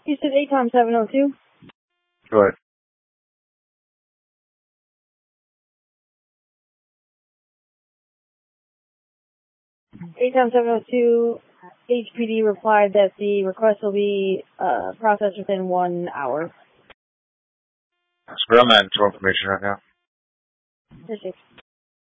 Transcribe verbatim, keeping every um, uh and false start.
You said eight times seven oh two? Go ahead. eight times seven oh two, H P D replied that the request will be uh, processed within one hour. So we're on that information right now. Perfect.